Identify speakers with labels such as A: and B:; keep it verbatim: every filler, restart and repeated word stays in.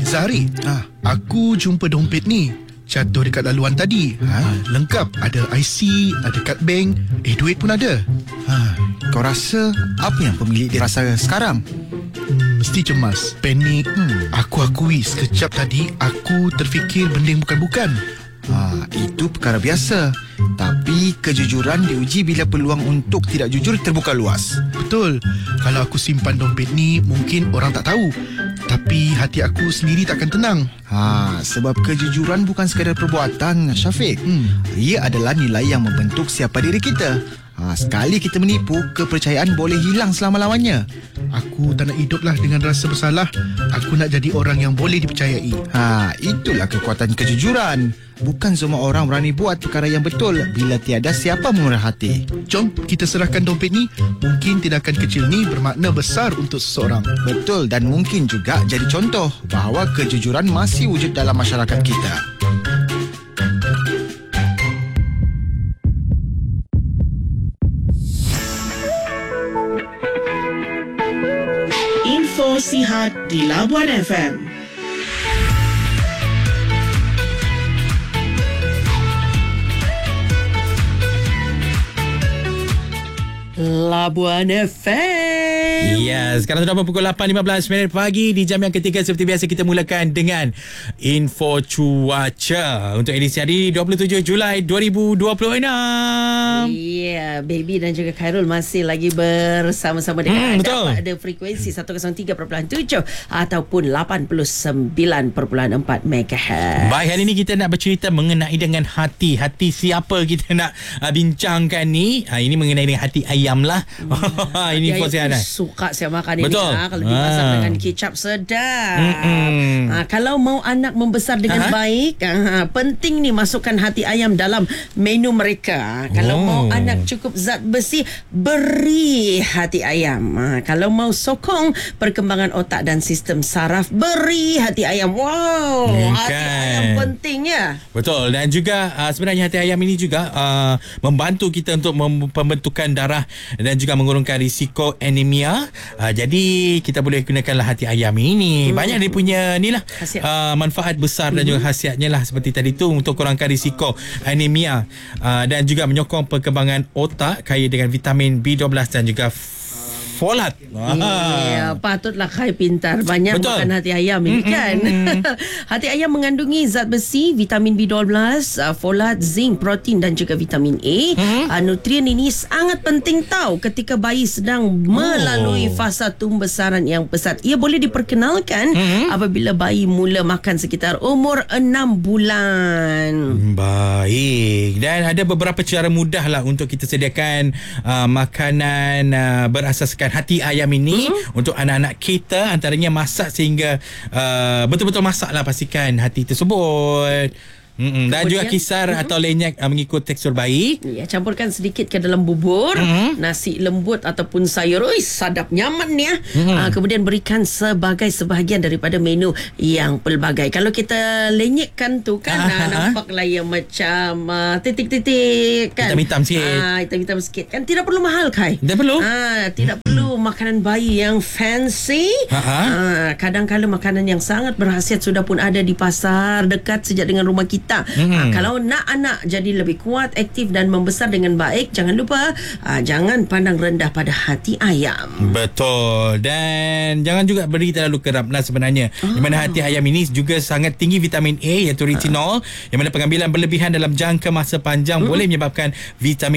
A: Zahari, ah, aku jumpa dompet ni jatuh dekat laluan tadi. ha? Lengkap, ada I C, ada kad bank, eh duit pun ada.
B: ha, Kau rasa apa yang pemilik dia rasa sekarang?
A: Hmm, mesti cemas, panik. hmm. Aku akui sekejap tadi aku terfikir benda yang bukan-bukan.
B: ha, Itu perkara biasa. Tapi kejujuran diuji bila peluang untuk tidak jujur terbuka luas.
A: Betul, kalau aku simpan dompet ni mungkin orang tak tahu, tapi hati aku sendiri takkan tenang.
B: ha, Sebab kejujuran bukan sekadar perbuatan, Syafiq. hmm. Ia adalah nilai yang membentuk siapa diri kita. ha, Sekali kita menipu, kepercayaan boleh hilang selama-lamanya.
A: Aku tak nak hiduplah dengan rasa bersalah. Aku nak jadi orang yang boleh dipercayai.
B: ha, Itulah kekuatan kejujuran. Bukan semua orang berani buat perkara yang betul bila tiada siapa murah hati.
A: Jom kita serahkan dompet ni. Mungkin tindakan kecil ni bermakna besar untuk seseorang.
B: Betul, dan mungkin juga jadi contoh bahawa kejujuran masih wujud dalam masyarakat kita.
C: Info Sihat di Labuan F M. Labuan F M.
D: Ya, sekarang sudah pukul lapan lima belas minit pagi. Di jam yang ketiga seperti biasa kita mulakan dengan info cuaca untuk edisi hari dua puluh tujuh Julai dua ribu dua puluh enam.
C: Ya, Baby dan juga Khairul masih lagi bersama-sama dengan
D: hmm,
C: anda
D: betul.
C: pada frekuensi seratus tiga perpuluhan tujuh ataupun lapan puluh sembilan perpuluhan empat megahertz.
D: Baik, hari ini kita nak bercerita mengenai dengan hati. Hati siapa kita nak uh, bincangkan ni? Uh, ini mengenai dengan hati ayam lah. Hmm. Ini info sihat dah.
C: Suka saya makan
D: Betul.
C: ini ha, kalau dimasak
D: ha.
C: dengan kicap sedap.
D: Mm-mm.
C: Ha, kalau mau anak membesar dengan
D: Aha.
C: baik, ha, penting ni masukkan hati ayam dalam menu mereka. Ha, kalau
D: Oh.
C: mau anak cukup zat besi, beri hati ayam. Ha, kalau mau sokong perkembangan otak dan sistem saraf, beri hati ayam. Wow,
D: Hmm,
C: hati
D: kan.
C: ayam penting ya.
D: Betul, dan juga uh, sebenarnya hati ayam ini juga uh, membantu kita untuk mem- pembentukan darah dan juga mengurangkan risiko anemia. Uh, jadi kita boleh gunakanlah hati ayam ini. Hmm. Banyak dia punya ni lah uh, manfaat besar dan juga khasiatnya lah seperti tadi tu untuk kurangkan risiko anemia uh, dan juga menyokong perkembangan otak kaya dengan vitamin B dua belas dan juga folat.
C: Ya, patutlah Khai pintar. Banyak
D: Betul.
C: makan hati ayam ini kan. Hati ayam mengandungi zat besi, vitamin B dua belas, uh, folat, zinc, protein dan juga vitamin A. Uh, nutrien ini sangat penting tahu ketika bayi sedang melalui fasa tumbesaran yang pesat. Ia boleh diperkenalkan apabila bayi mula makan sekitar umur enam bulan.
D: Baik. Dan ada beberapa cara mudah lah untuk kita sediakan uh, makanan uh, berasaskan hati ayam ini hmm? untuk anak-anak kita. Antaranya masak sehingga uh, betul-betul masak lah, pastikan hati tersebut. Mm-mm. Dan juga kisar mm-hmm. atau lenyak uh, mengikut tekstur bayi.
C: Ya, campurkan sedikit ke dalam bubur, mm-hmm. nasi lembut ataupun sayur. Ui, sadap nyaman ya. Mm-hmm. Uh, kemudian berikan sebagai sebahagian daripada menu yang pelbagai. Kalau kita lenyekkan tu kan, uh, nampaklah yang macam uh, titik-titik kan.
D: Hitam-hitam sikit.
C: Ah, hitam-hitam sikit kan. Tidak perlu mahal, Kai.
D: Tidak perlu.
C: Ah, tidak perlu makanan bayi yang fancy. Ah, kadang-kadang makanan yang sangat berkhasiat sudah pun ada di pasar dekat sejak dengan rumah kita. Hmm. Ha, kalau nak anak jadi lebih kuat, aktif dan membesar dengan baik, jangan lupa ha, jangan pandang rendah pada hati ayam.
D: Betul. Dan jangan juga beri terlalu kerap lah sebenarnya. Oh. Di mana hati ayam ini juga sangat tinggi vitamin A iaitu retinol, oh. yang mana pengambilan berlebihan dalam jangka masa panjang hmm. boleh menyebabkan vitamin